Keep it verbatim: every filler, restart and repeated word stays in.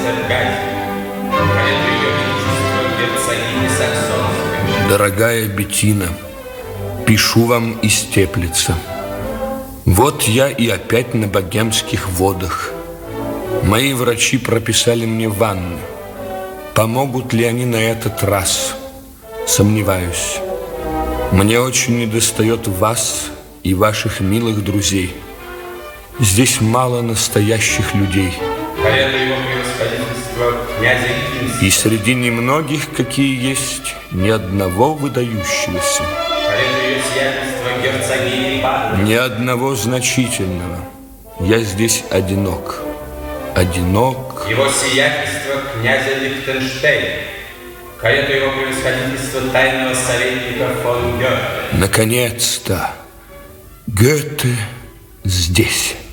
Дорогая Беттина, пишу вам из Теплица. Вот я и опять на богемских водах. Мои врачи прописали мне ванны. Помогут ли они на этот раз? Сомневаюсь. Мне очень недостает вас и ваших милых друзей. Здесь мало настоящих людей. И среди немногих, какие есть, ни одного выдающегося. Ни одного значительного. Я здесь одинок. Одинок. Его сиятельство князя Лихтенштейна. Карету его превосходительства тайного советника фон Гёте. Наконец-то Гёте здесь.